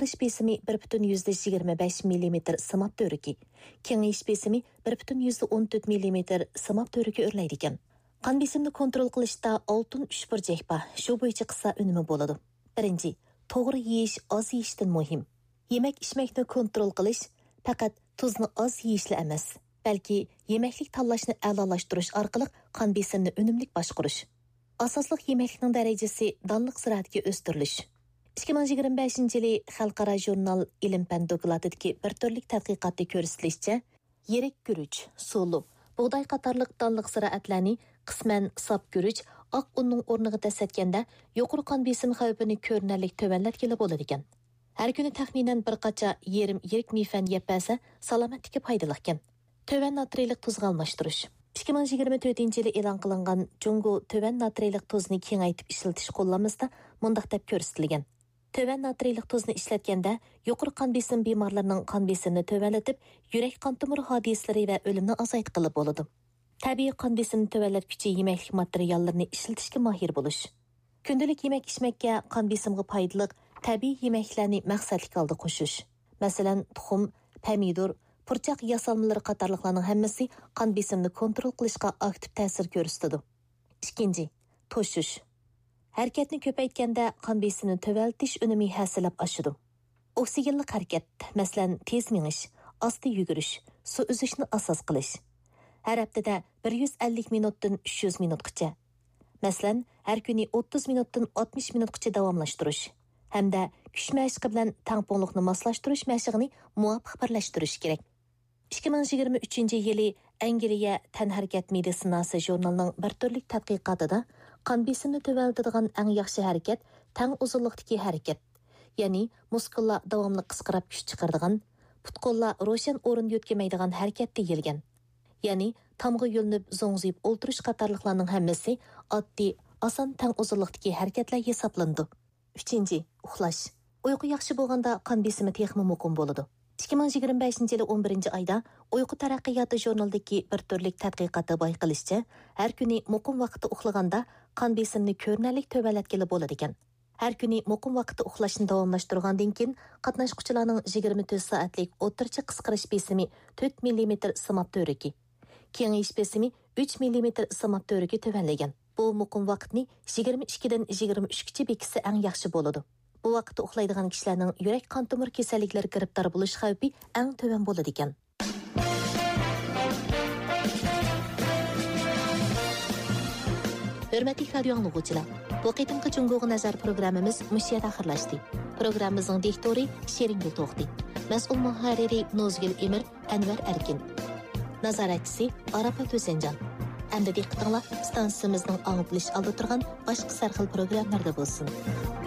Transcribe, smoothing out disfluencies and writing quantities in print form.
qisqarish besimi 1,25 mm sımap törüki, kengayish besimi 1,14 mm sımap törüki örleydi ekan. Qan besimini kontrol qilishda oltin 3 burjekba shu bo'yicha qissa unumi bo'ladi. Birinchi, to'g'ri yeyish oz yeyishdan muhim. Yemek-ichmakni kontrol qilish faqat tuzni oz yeyishla emas, balki yemeklik tanlashni a'lolashtirish orqali qan besimini unumli boshqarish. Asosliq yemeklikning darajasi donliq ziroatga o'stirilish. 2025-yili Xalqaro jurnal Ilm-fan dokladidagi bir turlik tadqiqotda ko'rsatilishicha, yirik guruch, sulu, bug'doy qatorliq donliq ziroatlarni qisman sap guruch, oq unning o'rniga tasatganda yuqori qon besimi xavfini ko'rinarli tovanlatgili bo'ladi ekan. Har kuni taxminan bir qacha yerim yirik mifan yeb bersa, salomatlikka foydali ekan. Töven natriylik tuzga almashtirish. 2024-yili e'lon qilingan Jungo töven natriylik tuzni kengaytib ishlatish qo'llanmasida mundaq deb ko'rsatilgan. Töven natriylik tuzni ishlatganda yuqori qon besim bemorlarining qon besimini tovanlatib, yurak qon tomiri hodislari va o'limni azaytqili bo'ladi. Tabiiy qon besimini tovanlatuvchi yemeklik materiallarini ishlatishga mahir bo'lish. Kundalik yemek-ichmakka qon besimga foydali tabiiy yemeklarni maqsadli holda qo'shish. Masalan, tuxum, pomidor, purchaq yasalmalari qatorliqlarning hammasi qon besimini kontrol qilishga aktiv ta'sir ko'rsatadi. Ikkinchi, to'shish. Harakatni ko'paytganda qon besimini tövaltish unumi hasilab oshadi. Oksigenli harakat, masalan, tez minish, asta yugurish, suv uzishni asos qilish. Har haftada 150 minutdan 300 minutgacha. Masalan, har kuni 30 minutdan 60 minutgacha davomlashtirish hamda kuch mashqi bilan tangpongliqni moslashtirish mashqini muvofiq birlashtirish kerak. 2023-yili Angliya tan harakat meditsinasi jurnalining bir turlik tadqiqotida qon besimini tövaltadigan eng yaxshi harakat tang uzunlikdagi harakat, ya'ni muskullar davomli qisqarib kuch chiqaradigan, put-qo'llar ro'shan o'rin yo'tkamaydigan harakat deyilgan. Ya'ni tamg'a yo'linib zo'ngziyib o'ltirish qatorliqlarning hammasi oddiy, oson tang uzunlikdagi harakatlar hisoblandi. 3. Uxlash. Uyqu yaxshi bo'lganda qon besimi texmi muqim bo'ladi. 2025-yili 11-oyda Uyqu taraqqiyoti jurnalidagi bir turlik tadqiqotda bayqilishicha, har kuni muqim vaqtda uxlaganda qon besimini ko'rinarli tovanlatgili bo'ladi ekan. Har kuni muqim vaqtda uxlashni davomlashtirgandan keyin qatnashuvchilarning 24 soatlik o'rtacha qisqarish besimi 4 mm sımap törüki, kengayish besimi 3 mm sımap törüki tovanlagan. Bu muqim vaqtni 22 dan 23 gacha bekitsa eng yaxshi bo'ladi. Bu vaqtda uxlaydigan kishilarning yurak qon tomir kasalliklari giribdor bo'lish xavfi eng to'van bo'ladi ekan. Hurmatli radio anglag'uvchilar, bu qitimqi Jungo'ga nazar programmamiz mushiyat oxirlashdi. Programmamizning diktori Sheringul To'xti, mas'ul muharriri Nozgul Emir, Anvar Erkin, nazoratchisi Arafat O'senjon. Endi diqqatinglar stansiyamizning anglab bilish oldi turgan boshqa sarxil programmalarda bo'lsin.